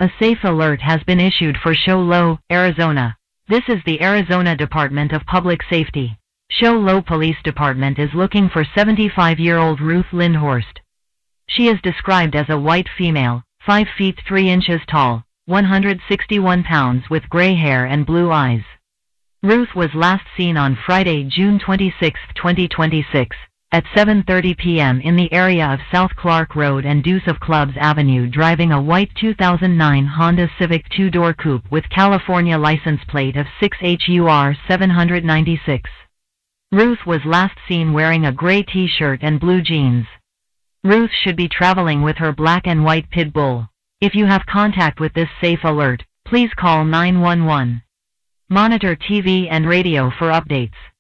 A safe alert has been issued for Show Low, Arizona. This is the Arizona Department of Public Safety. Show Low Police Department is looking for 75-year-old Ruth Lindhorst. She is described as a white female, 5 feet 3 inches tall, 161 pounds with gray hair and blue eyes. Ruth was last seen on Friday, June 26, 2026, at 7:30 p.m. in the area of South Clark Road and Deuce of Clubs Avenue driving a white 2009 Honda Civic 2-door coupe with California license plate of 6HUR 796. Ruth was last seen wearing a gray t-shirt and blue jeans. Ruth should be traveling with her black and white pit bull. If you have contact with this safe alert, please call 911. Monitor TV and radio for updates.